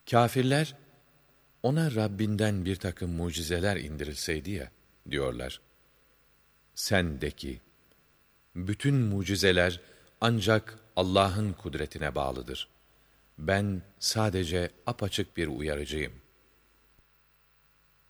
Kâfirler, ona Rabbinden bir takım mucizeler indirilseydi ya, diyorlar. Sen de ki, bütün mucizeler ancak Allah'ın kudretine bağlıdır. Ben sadece apaçık bir uyarıcıyım.